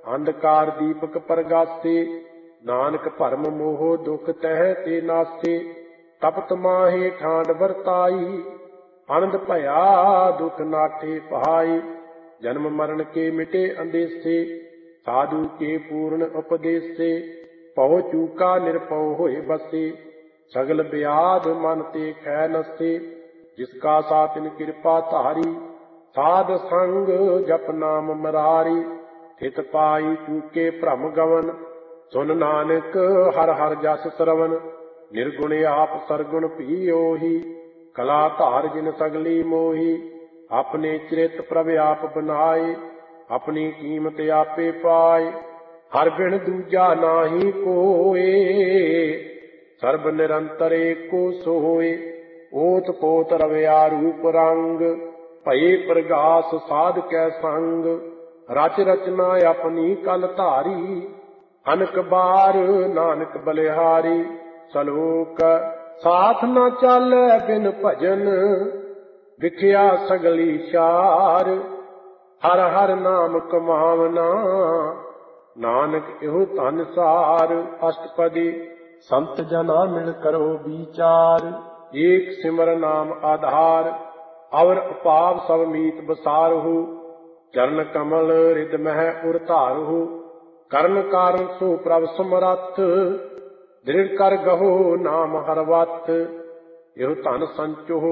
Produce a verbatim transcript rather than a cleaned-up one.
ਅੰਧਕਾਰ ਦੀਪਕ ਪ੍ਰਗਾਸੇ, ਨਾਨਕ ਭਰਮ ਮੋਹ ਦੁਖ ਤਹਿ ਤੇ ਨਾਸੇ। ਤਪਤ ਮਾਹੇ ਠਾਂਡ ਵਰਤਾਈ, ਆਨੰਦ ਭਇਆ ਦੁਖ ਨਾਠੇ ਪਹਾਈ। ਜਨਮ ਮਰਨ ਕੇ ਮਿਟੇ ਅੰਦੇਸੇ, ਸਾਧੂ ਕੇ ਪੂਰਨ ਉਪਦੇਸੇ। ਪਉ ਚੂਕਾ ਨਿਰਪਉ ਹੋਏ ਬਸੇ, ਸਗਲ ਬਿਆਦ ਮਨ ਤੇ ਖੈ ਨਸੇ। ਜਿਸ ਕਾ ਸਾਤਿਨ ਕਿਰਪਾ ਧਾਰੀ, ਸਾਧ ਸੰਗ ਜਪ ਨਾਮ ਮਰਾਰੀ। ਥਿਤ ਪਾਈ ਚੂਕੇ ਭ੍ਰਮ ਗਵਨ, ਸੁਨ ਨਾਨਕ ਹਰ ਹਰ ਜਸ ਸਰਵਨ। ਨਿਰਗੁਣ ਆਪ ਸਰਗੁਣ ਭੀ ਉਹੀ, ਕਲਾ ਧਾਰ ਜਿਨ ਸਗਲੀ ਮੋਹੀ। ਆਪਣੇ ਚਰਿਤ ਪ੍ਰਭ ਆਪ ਬਨਾਏ, ਆਪਣੀ ਕੀਮਤ ਆਪੇ ਪਾਏ। ਹਰ ਬਿਨ ਦੂਜਾ ਨਾਹੀ ਕੋਏ, ਸਰਬ ਨਿਰੰਤਰ ਏਕੋ ਸੋਏ। ਓਤ ਪੋਤ ਰਵਿਆ ਰੂਪ ਰੰਗ, ਭਏ ਪ੍ਰਗਾਸ ਸਾਧ ਕੈ ਸੰਗ। ਰਚ ਰਚਨਾ ਆਪਣੀ ਕਲ ਧਾਰੀ, ਅਨਕ ਬਾਰ ਨਾਨਕ ਬਲਿਹਾਰੀ। ਸਲੋਕ ਸਾਥ ਨਾ ਚਾਲੈ ਬਿਨ ਭਜਨ, ਵਿਖਿਆ ਸਗਲੀ ਚਾਰ। ਹਰ ਹਰ ਨਾਮ ਕਮਾਵਨਾ, ਨਾਨਕ ਇਹੋ ਧਨ ਸਾਰ। ਅਸ਼ਟਪਦੀ ਸੰਤ ਜਨਾ ਮਿਲ ਕਰੋ ਵਿਚਾਰ, ਏਕ ਸਿਮਰ ਨਾਮ ਆਧਾਰ। ਅਵਰ ਉਪਾਵ ਸਭ ਮੀਤ ਬਸਾਰਹੁ, ਚਰਨ ਕਮਲ ਰਿਦ ਮਹਿ ਉਰ ਧਾਰਹੁ। ਕਰਨ ਕਾਰਨ ਸੋ ਪ੍ਰਭ ਸਮਰੱਥ, ਦ੍ਰਿੜ ਕਰ ਗਹੋ ਨਾਮ ਹਰ ਵਤ। ਇਹੋ ਧਨ ਸੰਚੋ